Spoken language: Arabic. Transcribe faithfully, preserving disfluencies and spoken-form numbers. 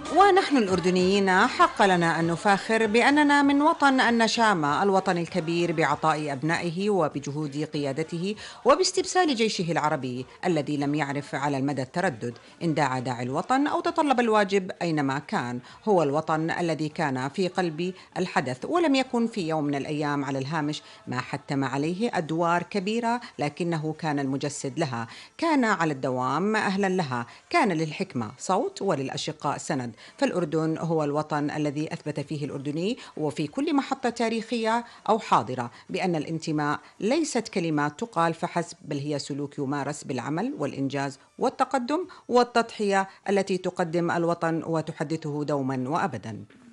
ونحن الأردنيين حق لنا أن نفاخر بأننا من وطن النشامة، الوطن الكبير بعطاء أبنائه وبجهود قيادته وباستبسال جيشه العربي الذي لم يعرف على المدى التردد إن دعا داعي الوطن أو تطلب الواجب أينما كان. هو الوطن الذي كان في قلب الحدث ولم يكن في يوم من الأيام على الهامش، ما حتم عليه أدوار كبيرة لكنه كان المجسد لها، كان على الدوام أهلا لها، كان للحكمة صوت وللأشقاء سند. فالأردن هو الوطن الذي أثبت فيه الأردني وفي كل محطة تاريخية أو حاضرة بأن الانتماء ليست كلمات تقال فحسب، بل هي سلوك يمارس بالعمل والإنجاز والتقدم والتضحية التي تقدم الوطن وتحدثه دوما وأبدا.